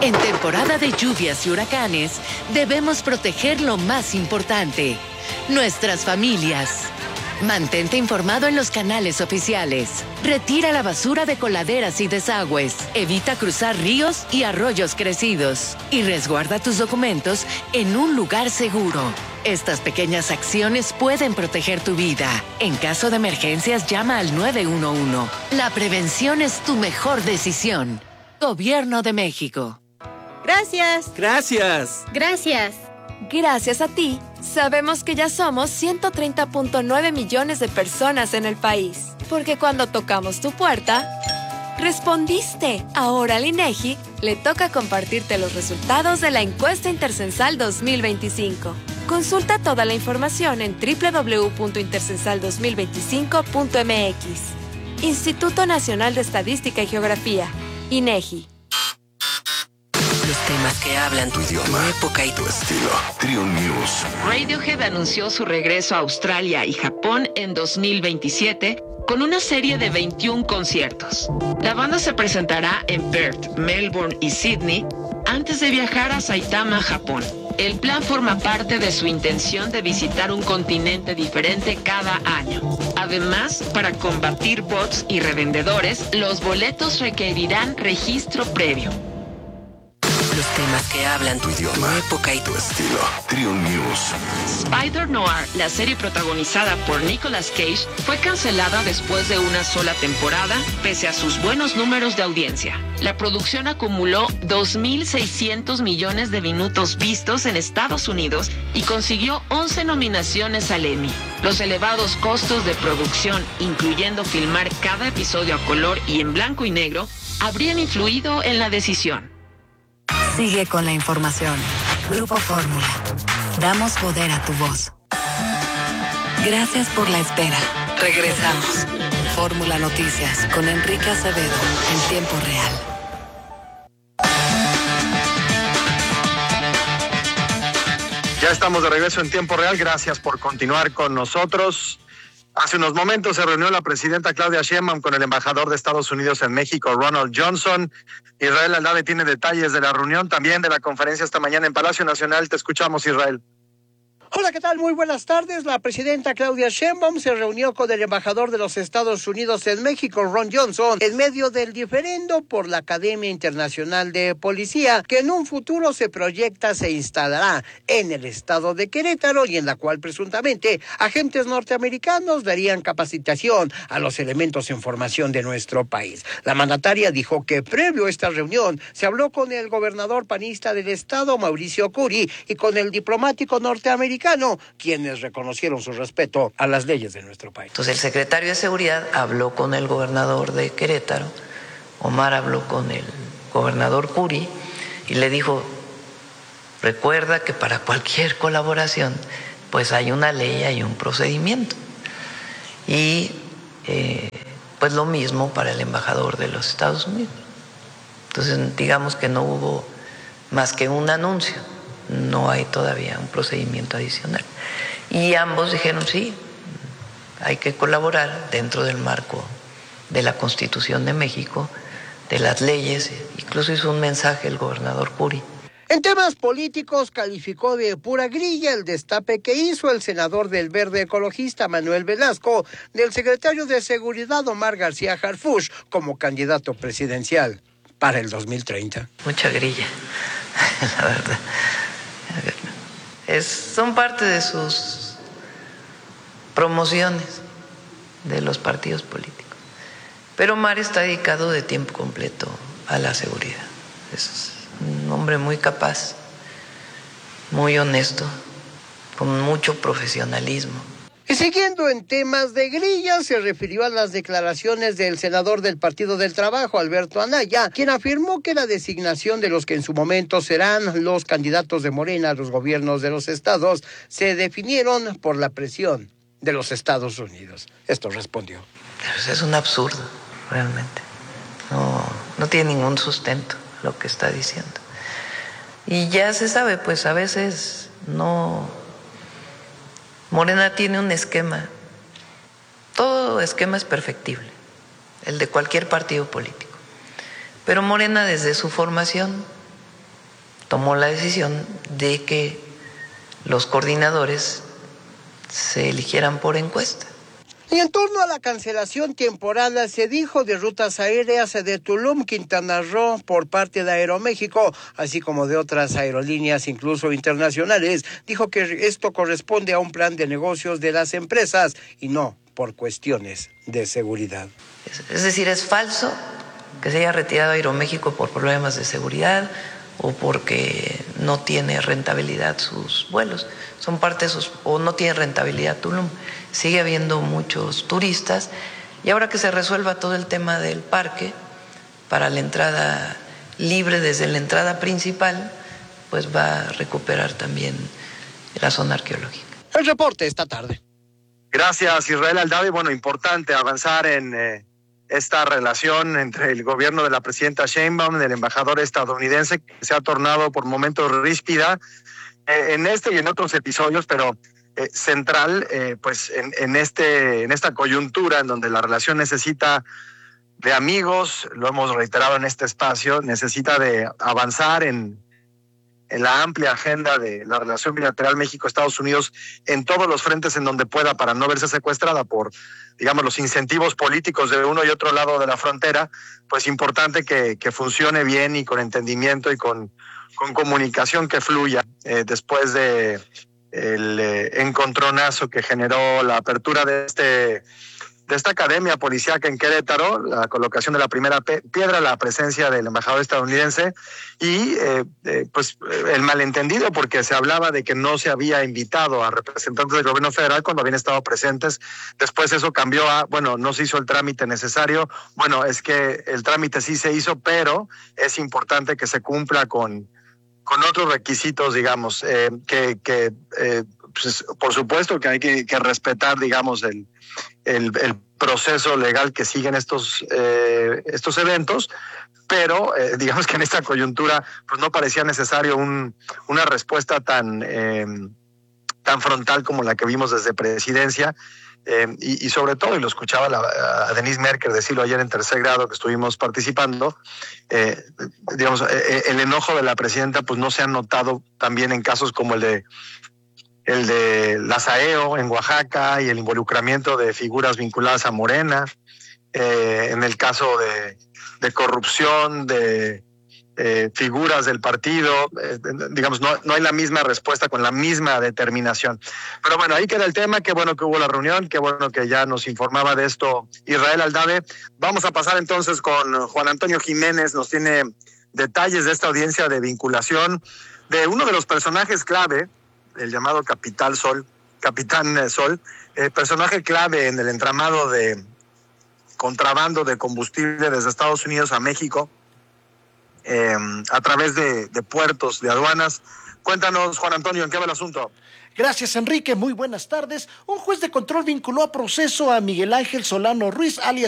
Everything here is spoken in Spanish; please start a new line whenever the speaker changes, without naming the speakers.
En temporada de lluvias y huracanes, debemos proteger lo más importante, nuestras familias. Mantente informado en los canales oficiales. Retira la basura de coladeras y desagües. Evita cruzar ríos y arroyos crecidos. Y resguarda tus documentos en un lugar seguro. Estas pequeñas acciones pueden proteger tu vida. En caso de emergencias, llama al 911. La prevención es tu mejor decisión. Gobierno de México.
Gracias.
Gracias.
Gracias.
Gracias a ti, sabemos que ya somos 130.9 millones de personas en el país. Porque cuando tocamos tu puerta, respondiste. Ahora al INEGI le toca compartirte los resultados de la encuesta Intercensal 2025. Consulta toda la información en www.intercensal2025.mx. Instituto Nacional de Estadística y Geografía, INEGI.
Los temas que hablan tu idioma, tu época y tu estilo. Trio News.
Radiohead anunció su regreso a Australia y Japón en 2027 con una serie de 21 conciertos. La banda se presentará en Perth, Melbourne y Sydney antes de viajar a Saitama, Japón. El plan forma parte de su intención de visitar un continente diferente cada año. Además, para combatir bots y revendedores, los boletos requerirán registro previo.
Los temas que hablan tu idioma, tu época y tu estilo. Trio News.
Spider-Noir, la serie protagonizada por Nicolas Cage, fue cancelada después de una sola temporada, pese a sus buenos números de audiencia. La producción acumuló 2.600 millones de minutos vistos en Estados Unidos y consiguió 11 nominaciones al Emmy. Los elevados costos de producción, incluyendo filmar cada episodio a color y en blanco y negro, habrían influido en la decisión.
Sigue con la información. Grupo Fórmula. Damos poder a tu voz. Gracias por la espera. Regresamos. Fórmula Noticias con Enrique Acevedo en tiempo real.
Ya estamos de regreso en tiempo real. Gracias por continuar con nosotros. Hace unos momentos se reunió la presidenta Claudia Sheinbaum con el embajador de Estados Unidos en México, Ronald Johnson. Israel Aldave tiene detalles de la reunión, también de la conferencia esta mañana en Palacio Nacional. Te escuchamos, Israel.
Hola, ¿qué tal? Muy buenas tardes. La presidenta Claudia Sheinbaum se reunió con el embajador de los Estados Unidos en México, Ron Johnson, en medio del diferendo por la Academia Internacional de Policía, que en un futuro se proyecta se instalará en el estado de Querétaro y en la cual presuntamente agentes norteamericanos darían capacitación a los elementos en formación de nuestro país. La mandataria dijo que previo a esta reunión se habló con el gobernador panista del estado, Mauricio Curi, y con el diplomático norteamericano, quienes reconocieron su respeto a las leyes de nuestro país.
Entonces el secretario de Seguridad habló con el gobernador de Querétaro, Omar habló con el gobernador Curi y le dijo, recuerda que para cualquier colaboración pues hay una ley, hay un procedimiento. Y pues lo mismo para el embajador de los Estados Unidos. Entonces digamos que no hubo más que un anuncio. No hay todavía un procedimiento adicional. Y ambos dijeron, sí, hay que colaborar dentro del marco de la Constitución de México, de las leyes. Incluso hizo un mensaje el gobernador Curi.
En temas políticos, calificó de pura grilla el destape que hizo el senador del Verde Ecologista Manuel Velasco del secretario de Seguridad Omar García Harfuch como candidato presidencial para el 2030.
Mucha grilla, la verdad. Son parte de sus promociones de los partidos políticos. Pero Omar está dedicado de tiempo completo a la seguridad. Es un hombre muy capaz, muy honesto, con mucho profesionalismo.
Y siguiendo en temas de grilla, se refirió a las declaraciones del senador del Partido del Trabajo, Alberto Anaya, quien afirmó que la designación de los que en su momento serán los candidatos de Morena a los gobiernos de los estados se definieron por la presión de los Estados Unidos. Esto respondió.
Es un absurdo, realmente. No tiene ningún sustento lo que está diciendo. Y ya se sabe, pues a veces no... Morena tiene un esquema, todo esquema es perfectible, el de cualquier partido político, pero Morena desde su formación tomó la decisión de que los coordinadores se eligieran por encuesta.
Y en torno a la cancelación temporal, se dijo de rutas aéreas de Tulum, Quintana Roo, por parte de Aeroméxico, así como de otras aerolíneas, incluso internacionales. Dijo que esto corresponde a un plan de negocios de las empresas y no por cuestiones de seguridad.
Es decir, es falso que se haya retirado Aeroméxico por problemas de seguridad o porque no tiene rentabilidad sus vuelos. Son parte de sus, o no tiene rentabilidad Tulum. Sigue habiendo muchos turistas y ahora que se resuelva todo el tema del parque para la entrada libre desde la entrada principal, pues va a recuperar también la zona arqueológica.
El reporte esta tarde.
Gracias, Israel Aldave. Bueno, importante avanzar en esta relación entre el gobierno de la presidenta Sheinbaum y el embajador estadounidense, que se ha tornado por momentos ríspida en este y en otros episodios, pero central pues en esta coyuntura en donde la relación necesita de amigos, lo hemos reiterado en este espacio, necesita de avanzar en la amplia agenda de la relación bilateral México-Estados Unidos en todos los frentes en donde pueda, para no verse secuestrada por, digamos, los incentivos políticos de uno y otro lado de la frontera. Pues importante que funcione bien y con entendimiento y con comunicación que fluya después de el encontronazo que generó la apertura de esta academia policíaca en Querétaro, la colocación de la primera piedra, la presencia del embajador estadounidense y pues el malentendido, porque se hablaba de que no se había invitado a representantes del gobierno federal cuando habían estado presentes. Después eso cambió a, bueno, no se hizo el trámite necesario. Bueno, es que el trámite sí se hizo, pero es importante que se cumpla con otros requisitos, digamos, pues, por supuesto que hay que respetar, digamos, el proceso legal que siguen estos eventos, pero digamos que en esta coyuntura pues no parecía necesario una respuesta tan frontal como la que vimos desde Presidencia. Y sobre todo, y lo escuchaba a Denise Merker decirlo ayer en tercer grado que estuvimos participando, digamos, el enojo de la presidenta pues no se ha notado también en casos como el de Lazaeo en Oaxaca y el involucramiento de figuras vinculadas a Morena, en el caso de corrupción, de figuras del partido, digamos, no hay la misma respuesta con la misma determinación. Pero bueno, ahí queda el tema. Qué bueno que hubo la reunión, qué bueno que ya nos informaba de esto Israel Aldave. Vamos a pasar entonces con Juan Antonio Jiménez, nos tiene detalles de esta audiencia de vinculación de uno de los personajes clave, el llamado Capitán Sol, personaje clave en el entramado de contrabando de combustible desde Estados Unidos a México, a través de puertos, de aduanas. Cuéntanos, Juan Antonio, ¿en qué va el asunto?
Gracias, Enrique. Muy buenas tardes. Un juez de control vinculó a proceso a Miguel Ángel Solano Ruiz, alias